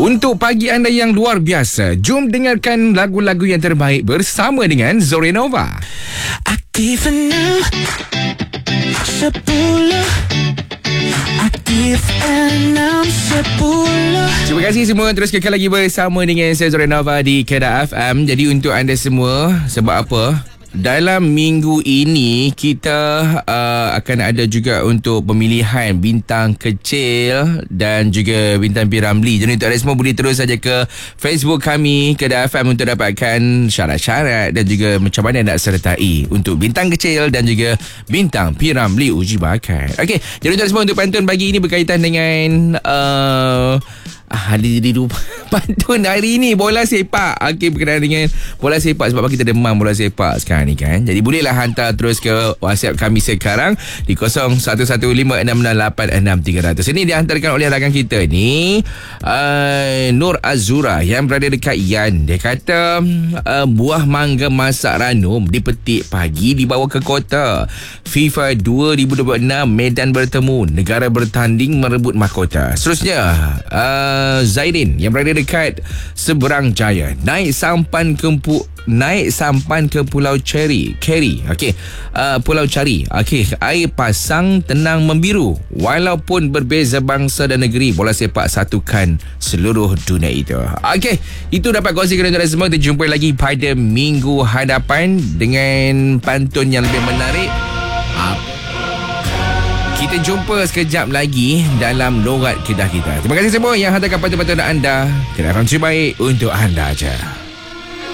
Untuk pagi anda yang luar biasa, jom dengarkan lagu-lagu yang terbaik bersama dengan Zorenova. Aktif 6 10 Aktif 6 10. Terima kasih semua terus kekal lagi bersama dengan saya Zorenova di Kedah FM. Jadi untuk anda semua, sebab apa? Dalam minggu ini kita akan ada juga untuk pemilihan bintang kecil dan juga bintang P.Ramlee. Jadi untuk anda semua boleh terus saja ke Facebook kami Kedah FM untuk dapatkan syarat-syarat dan juga macam mana nak sertai untuk bintang kecil dan juga bintang P.Ramlee uji bakat. Okey, jadi untuk anda semua untuk pantun pagi ini berkaitan dengan jadi lupa pantun hari ni bola sepak. Okey, berkenaan dengan bola sepak sebab kita demam bola sepak sekarang ni kan. Jadi bolehlah hantar terus ke WhatsApp kami sekarang di 011566863000. Ini dihantarkan oleh rakan kita ni Nur Azura yang berada dekat Yan. Dia kata buah mangga masak ranum dipetik pagi dibawa ke kota. FIFA 2026 Medan bertemu, negara bertanding merebut mahkota. Seterusnya Zaidin yang berada dekat Seberang Jaya naik sampan ke Pulau Ceri. Okey, Pulau Cari. Okey, air pasang tenang membiru. Walaupun berbeza bangsa dan negeri, bola sepak satukan seluruh dunia itu. Okey, itu dapat kongsikan dengan semua. Kita jumpa lagi pada minggu hadapan dengan pantun yang lebih menarik. Kita jumpa sekejap lagi dalam Logat Kedah kita. Terima kasih semua yang hantarkan pantun-pantun anda. Kedah FM terbaik untuk anda aja.